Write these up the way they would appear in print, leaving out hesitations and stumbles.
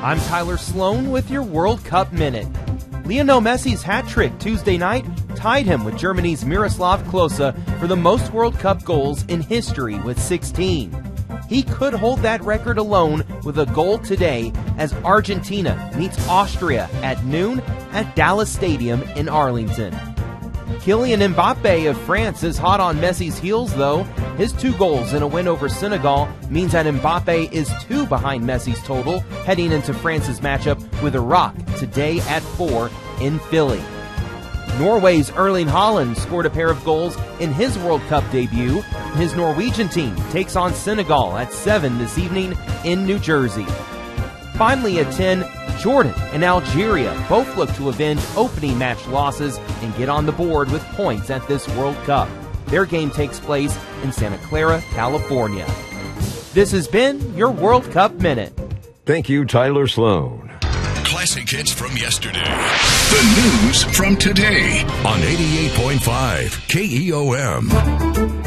I'm Tyler Sloan with your World Cup Minute. Lionel Messi's hat trick Tuesday night tied him with Germany's Miroslav Klose for the most World Cup goals in history with 16. He could hold that record alone with a goal today as Argentina meets Austria at noon at Dallas Stadium in Arlington. Kylian Mbappe of France is hot on Messi's heels, though. His 2 goals in a win over Senegal means that Mbappe is 2 behind Messi's total heading into France's matchup with Iraq today at 4 in Philly. Norway's Erling Haaland scored a pair of goals in his World Cup debut. His Norwegian team takes on Senegal at 7 this evening in New Jersey. Finally at 10, Jordan and Algeria both look to avenge opening match losses and get on the board with points at this World Cup. Their game takes place in Santa Clara, California. This has been your World Cup Minute. Thank you, Tyler Sloan. Classic hits from yesterday. The news from today on 88.5 KEOM.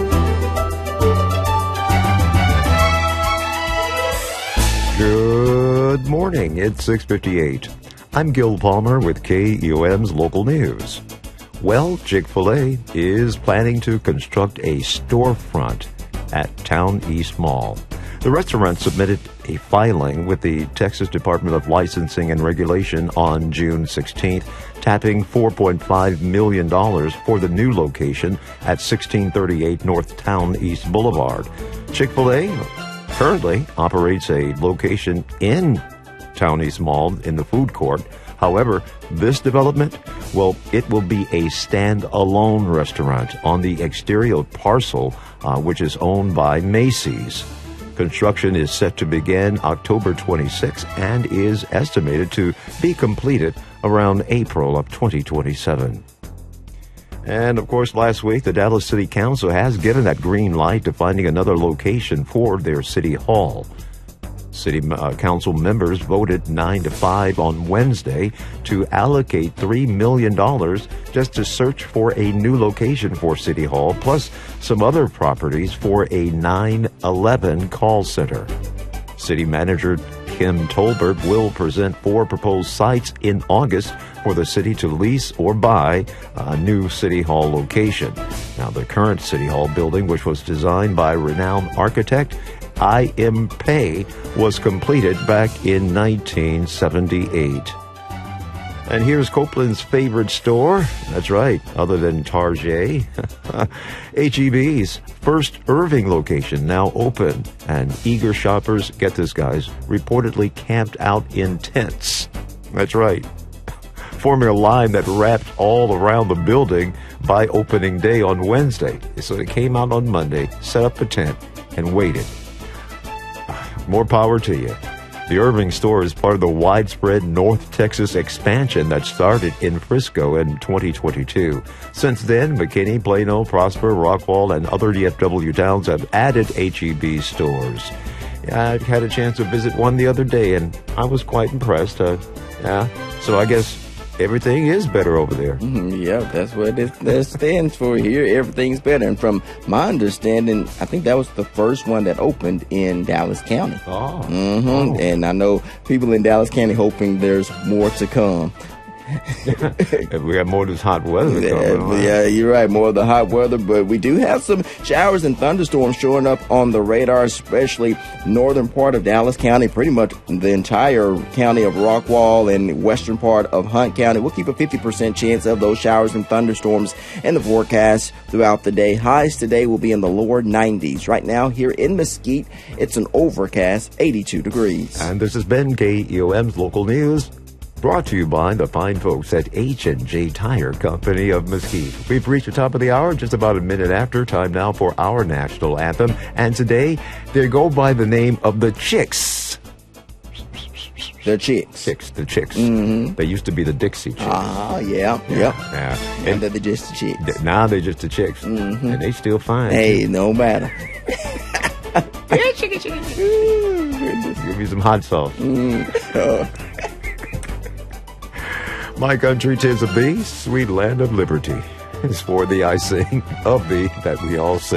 Good morning. It's 6:58. I'm Gil Palmer with KEOM's local news. Well, Chick-fil-A is planning to construct a storefront at Town East Mall. The restaurant submitted a filing with the Texas Department of Licensing and Regulation on June 16th, tapping $4.5 million for the new location at 1638 North Town East Boulevard. Chick-fil-A currently operates a location in Town East Mall in the food court. However, this development, well, it will be a stand-alone restaurant on the exterior parcel, which is owned by Macy's. Construction is set to begin October 26 and is estimated to be completed around April of 2027. And, of course, last week, the Dallas City Council has given that green light to finding another location for their city hall. City Council members voted 9-5 on Wednesday to allocate $3 million just to search for a new location for City Hall, plus some other properties for a 911 call center. City Manager Kim Tolbert will present 4 proposed sites in August for the city to lease or buy a new City Hall location. Now, the current City Hall building, which was designed by renowned architect I.M. Pei, was completed back in 1978. And here's Copeland's favorite store. That's right, other than Target. H-E-B's first Irving location now open, and eager shoppers, get this guys, reportedly camped out in tents. That's right, forming a line that wrapped all around the building by opening day on Wednesday. So they came out on Monday, set up a tent, and waited. More power to you. The Irving store is part of the widespread North Texas expansion that started in Frisco in 2022. Since then, McKinney, Plano, Prosper, Rockwall, and other DFW towns have added H-E-B stores. I had a chance to visit one the other day, and I was quite impressed. So I guess everything is better over there. Yeah, that's what that stands for here. Everything's better. And from my understanding, I think that was the first one that opened in Dallas County. Oh. And I know people in Dallas County hoping there's more to come. If we have more of this hot weather coming. Yeah, you're right. More of the hot weather, but we do have some showers and thunderstorms showing up on the radar, especially northern part of Dallas County, pretty much the entire county of Rockwall and western part of Hunt County. We'll keep a 50% chance of those showers and thunderstorms in the forecast throughout the day. Highs today will be in the lower 90s. Right now, here in Mesquite, it's an overcast 82 degrees. And this has been KEOM's Local News, brought to you by the fine folks at H&J Tire Company of Mesquite. We've reached the top of the hour, just about a minute after. Time now for our national anthem. And today, they go by the name of the Chicks. The Chicks. The Chicks. Mm-hmm. They used to be the Dixie Chicks. Yeah. And they're just the Chicks. Now they're just the Chicks. Mm-hmm. And they still fine. Hey, no matter. Give me some hot sauce. My country, 'tis of thee, sweet land of liberty. It's for thee I sing, of thee that we all sing.